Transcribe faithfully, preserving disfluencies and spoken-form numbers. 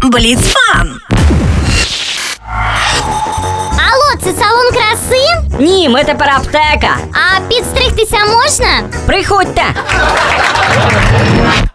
Бліцфан. Алло, це салон краси? Ні, ми тепер аптека. А підстригтися можна? Приходьте.